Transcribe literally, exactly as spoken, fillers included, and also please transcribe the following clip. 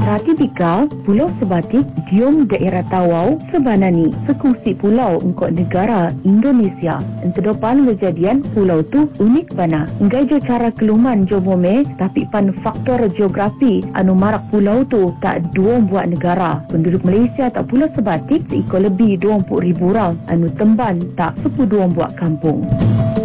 Ratibika, Pulau Sebatik, Diom daerah Tawau, Sebanani, sekusi pulau engkau negara Indonesia. Entedopan kejadian pulau tu unik bana. Enggai jo cara keluman jo bome, tapi pan faktor geografi anu marak pulau tu tak dua buat negara. Penduduk Malaysia tak Pulau Sebatik seikut lebih dua puluh ribu orang, anu temban tak sepuluh dua buat kampung.